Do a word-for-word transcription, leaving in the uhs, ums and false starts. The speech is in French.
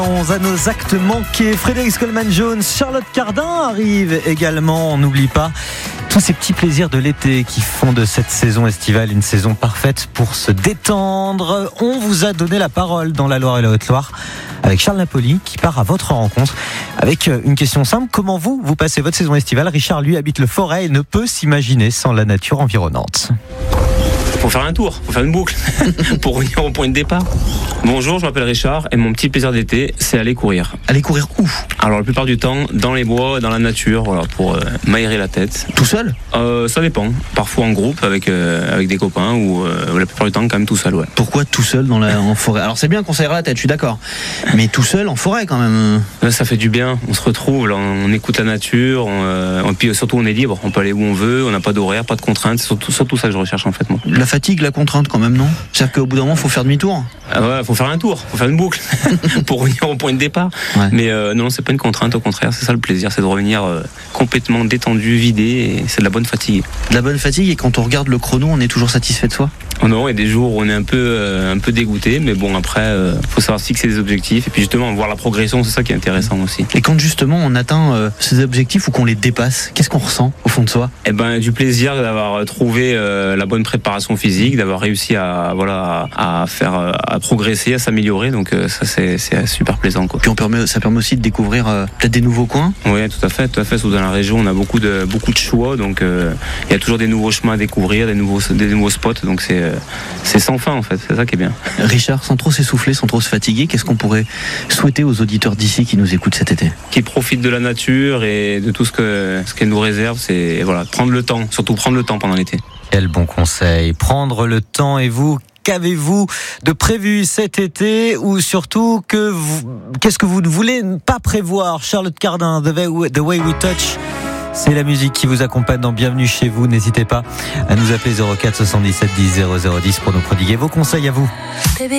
À nos actes manqués, Frédéric Coleman-Jones, Charlotte Cardin arrive également. On n'oublie pas tous ces petits plaisirs de l'été qui font de cette saison estivale une saison parfaite pour se détendre. On vous a donné la parole dans la Loire et la Haute-Loire avec Charles Napoli qui part à votre rencontre avec une question simple. Comment vous, vous passez votre saison estivale? Richard, lui, habite le Forêt et ne peut s'imaginer sans la nature environnante. Faut faire un tour, faut faire une boucle pour revenir au point de départ. Bonjour, je m'appelle Richard et mon petit plaisir d'été, c'est aller courir. Aller courir où? Alors la plupart du temps, dans les bois, dans la nature, voilà, pour euh, m'aérer la tête. Tout seul? euh, Ça dépend. Parfois en groupe avec euh, avec des copains ou euh, la plupart du temps quand même tout seul. Ouais. Pourquoi tout seul dans la en forêt? Alors c'est bien qu'on s'aère la tête, je suis d'accord. Mais tout seul en forêt quand même. Là, ça fait du bien. On se retrouve, là, on écoute la nature. On, euh, et puis surtout on est libre. On peut aller où on veut. On n'a pas d'horaire, pas de contraintes. C'est surtout, surtout ça que je recherche en fait moi. La fatigue, la contrainte quand même, non? C'est-à-dire qu'au bout d'un moment, faut faire demi-tour. Ah ouais, faut faire un tour, faut faire une boucle pour revenir au point de départ. Ouais. Mais euh, non, c'est pas une contrainte, au contraire, c'est ça le plaisir, c'est de revenir euh, complètement détendu, vidé, et c'est de la bonne fatigue. De la bonne fatigue, et quand on regarde le chrono, on est toujours satisfait de soi? Oh non, il y a des jours où on est un peu, euh, un peu dégoûté, mais bon, après, euh, faut savoir fixer des objectifs, et puis justement, voir la progression, c'est ça qui est intéressant aussi. Et quand justement on atteint euh, ces objectifs ou qu'on les dépasse, qu'est-ce qu'on ressent au fond de soi? Eh ben, du plaisir d'avoir trouvé euh, la bonne préparation physique, d'avoir réussi à, voilà, à faire, à progresser, à s'améliorer, donc euh, ça c'est, c'est super plaisant, quoi. Puis on permet, ça permet aussi de découvrir euh, peut-être des nouveaux coins. Oui, tout à fait, tout à fait. Surtout dans la région, on a beaucoup de, beaucoup de choix, donc euh, il y a toujours des nouveaux chemins à découvrir, des nouveaux, des nouveaux spots, donc c'est, euh, c'est sans fin en fait, c'est ça qui est bien. Richard, sans trop s'essouffler, sans trop se fatiguer, qu'est-ce qu'on pourrait souhaiter aux auditeurs d'ici qui nous écoutent cet été? Qu'ils profitent de la nature et de tout ce que, ce qu'elle nous réserve, c'est voilà, prendre le temps, surtout prendre le temps pendant l'été. Quel bon conseil, prendre le temps. Et vous, qu'avez-vous de prévu cet été, ou surtout que vous, qu'est-ce que vous ne voulez pas prévoir? Charlotte Cardin, The Way, The Way We Touch, c'est la musique qui vous accompagne dans Bienvenue chez vous. N'hésitez pas à nous appeler zéro quatre soixante-dix-sept dix zéro zéro dix pour nous prodiguer vos conseils à vous.